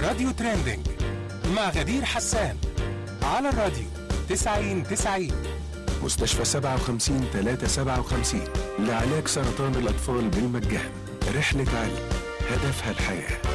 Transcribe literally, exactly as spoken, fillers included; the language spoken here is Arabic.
راديو تريندينج مع غدير حسان على الراديو تسعين تسعين. مستشفى سبعة وخمسين ثلاثة سبعة وخمسين لعلاج سرطان الأطفال بالمجان. رحلة علم هدفها الحياة.